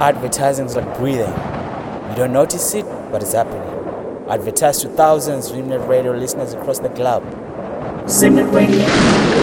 Advertising is like breathing. You don't notice it, but it's happening. Advertise to thousands of Dreamnet Radio listeners across the globe. Dreamnet Radio.